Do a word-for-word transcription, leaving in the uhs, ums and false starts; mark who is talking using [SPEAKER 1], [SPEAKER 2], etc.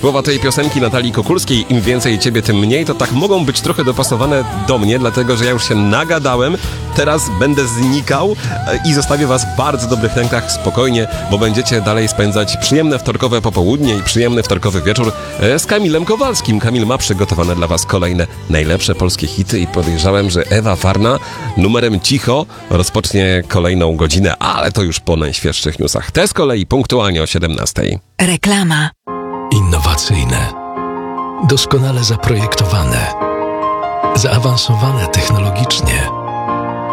[SPEAKER 1] Słowa tej piosenki Natalii Kukulskiej, im więcej ciebie, tym mniej, to tak mogą być trochę dopasowane do mnie, dlatego że ja już się nagadałem, teraz będę znikał i zostawię was w bardzo dobrych rękach, spokojnie, bo będziecie dalej spędzać przyjemne wtorkowe popołudnie i przyjemny wtorkowy wieczór z Kamilem Kowalskim. Kamil ma przygotowane dla was kolejne najlepsze polskie hity i podejrzałem, że Ewa Farna numerem Cicho rozpocznie kolejną godzinę, ale to już po najświeższych newsach. Te z kolei punktualnie o siedemnastej.
[SPEAKER 2] Reklama.
[SPEAKER 3] Innowacyjne, doskonale zaprojektowane, zaawansowane technologicznie.